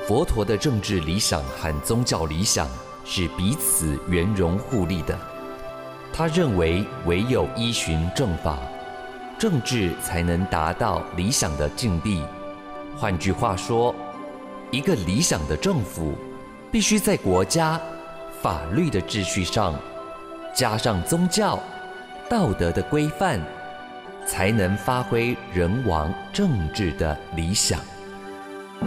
佛陀的政治理想和宗教理想是彼此圆融互利的。他认为，唯有依循正法，政治才能达到理想的境地。换句话说，一个理想的政府必须在国家法律的秩序上加上宗教道德的规范，才能发挥人王政治的理想。